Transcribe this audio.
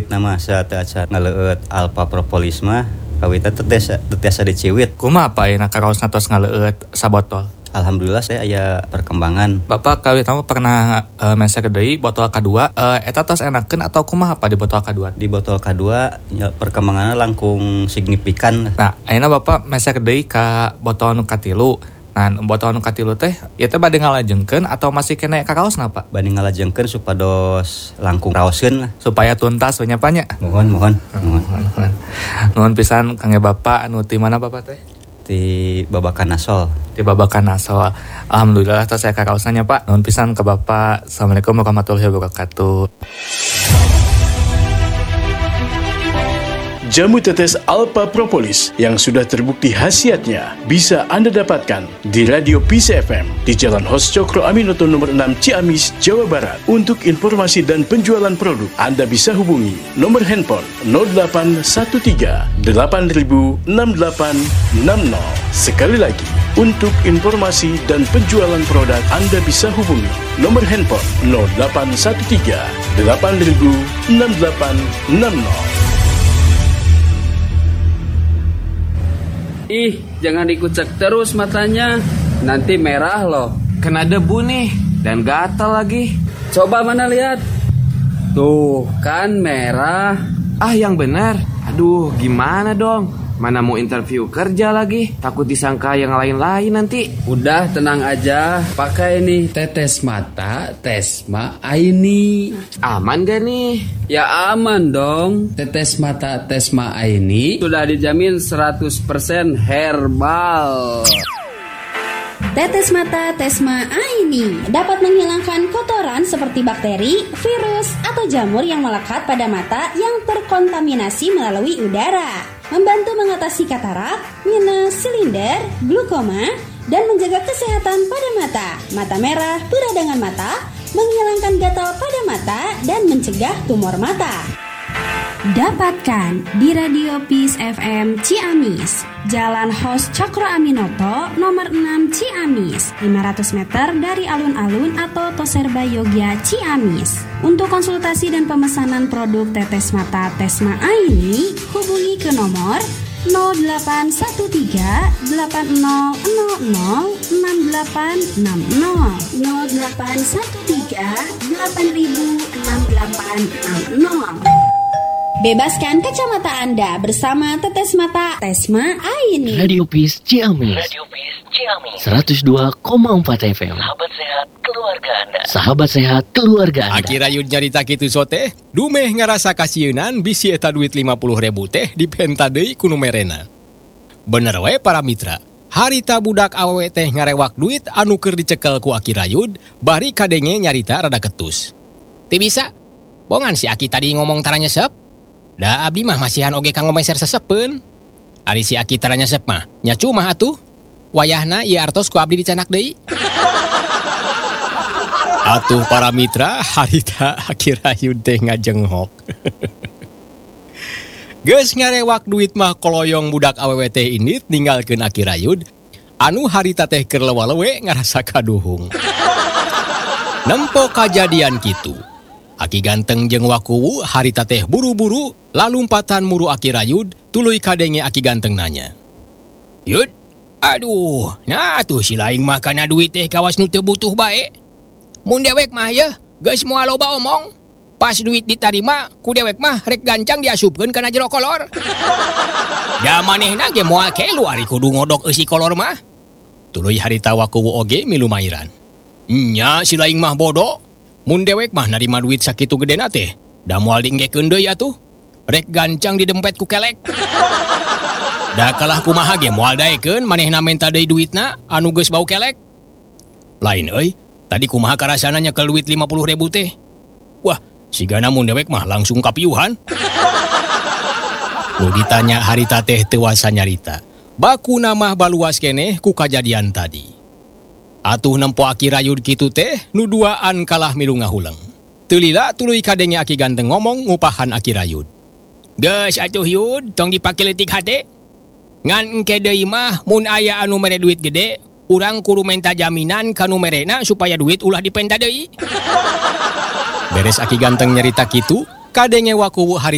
Kawit nama saat ngaleut alpha propolis mah kawitna tetesa diciwit. Kumaha apa ayeuna karaosna tos ngaleut sabotol? Alhamdulillah saya aya perkembangan. Bapak kawit nama pernah mesek deui botol kedua, eta tos enakeun atau kumaha apa di botol kedua? Di botol kedua ya, perkembangannya langkung signifikan. Nah, ayeuna Bapak mesek deui ka botol nu katilu. Nah, botol nu katilu teh ieu teh bade ngalajengkeun atau masih kena karaosna, Pak? Bade ngalajengkeun supados langkung raoskeun lah. Supaya tuntas we nya Pak nya. Mohon. Nuhun pisan kangge Bapak anu ti mana Bapak teh? Di Babakan Nasol. Di Babakan Nasol. Alhamdulillah tos saya karaosna Pak. Nuhun pisan ke Bapak. Assalamualaikum warahmatullahi wabarakatuh. Jamu tetes Alpha Propolis yang sudah terbukti khasiatnya bisa Anda dapatkan di Radio Peace FM di Jalan Hos Cokro Aminoto nomor 6 Ciamis, Jawa Barat. Untuk informasi dan penjualan produk, Anda bisa hubungi nomor handphone 0813 8000 6860. Sekali lagi, untuk informasi dan penjualan produk, Anda bisa hubungi nomor handphone 0813 8000 6860. Ih, jangan dikucek terus matanya. Nanti merah loh. Kena debu nih, dan gatal lagi. Coba mana lihat. Tuh, kan merah. Ah, yang benar. Aduh, gimana dong? Mana mau interview kerja lagi? Takut disangka yang lain-lain nanti. Udah tenang aja. Pakai nih tetes mata Tesma Aini. Aman gak nih? Ya aman dong. Tetes mata Tesma Aini sudah dijamin 100% herbal. Tetes mata Tesma Aini dapat menghilangkan kotoran seperti bakteri, virus, atau jamur yang melekat pada mata yang terkontaminasi melalui udara. Membantu mengatasi katarak, minus, silinder, glukoma, dan menjaga kesehatan pada mata. Mata merah, peradangan mata, menghilangkan gatal pada mata, dan mencegah tumor mata. Dapatkan di Radio Peace FM Ciamis, Jalan Hos Cokro Aminoto nomor 6 Ciamis, 500 meter dari alun-alun atau Toserba Yogya Ciamis. Untuk konsultasi dan pemesanan produk tetes mata Tesma Aini, hubungi ke nomor 0813 8000 6860 0813 8000 6860. Bebaskan kacamata Anda bersama tetes mata Tesma Aini. Radio Peace Ciamis. 102,4 FM. Sahabat sehat keluarga Anda. Sahabat sehat keluarga Anda. Aki rayun nyarita kitu sote, dumeh ngarasa kasieun bisi eta duit 50.000 teh dipenta deui ku nu merena. Bener we para mitra. Harita budak awewe teh ngarewak duit anu keur dicekel ku Aki Rayun, bari kadenge nyarita rada ketus. Teu bisa. Bongan si Aki tadi ngomong tara nyesep. Da abdi mah masihan oge kanggo meser sesepeun. Ari si Aki tara nyesep mah, nya cumah atuh. Wayahna ieu artos ku abdi dicanak deui. Atuh para mitra, harita Aki Rayun teh ngajenghok. Geus ngarewak duit mah koloyong budak awewe teh ini ninggalkeun Aki Rayun. Anu harita teh keur lewa-lewe ngarasa kaduhung. Nempo kajadian kitu. Aki ganteng jeung wakuwu harita teh buru-buru lalumpatan muru Aki Rayun tuluy kadenge Aki ganteng nanya. Yud, aduh, nah tuh si laing mah kana duit teh kawas nu teu butuh bae. Mun dewek mah ya, geus moal loba omong. Pas duit ditarima, ku dewek mah rek gancang diasupkeun kana jero kolor. Da manehna ge moal kelu ari kudu ngodok eusi kolor mah. Tuluy harita wakuwu oge milu mairan. Nya si laing mah bodoh. Mun dewek mah narima duit sakitu gedena teh, da moal dienggekeun deui atuh. Rek gancang di dempet ku kelek. Da kalah kumaha ge moal daekeun manehna menta deui duitna anu geus bau kelek. Lain euy, tadi kumaha karasana nyekel duit 50.000 teh. Wah, sigana mun dewek mah langsung kapiuhan. Nu ditanya harita teh teu wasa nyarita. Baku namah baluas keneh ku kajadian tadi. Atuh nempo Aki Rayun kitu teh nu duaan kalah milu ngahuleng. Teu lila tuluy kadenge Aki ganteng ngomong ngupahan Aki Rayun. Geus atuh Yud, tong dipake leutik hate. Ngan engke deui mah mun aya anu mere duit gede, urang kudu menta jaminan ka nu merena supaya duit ulah dipenta deui. Beres Aki ganteng nyarita kitu, kadenge wakuwu hari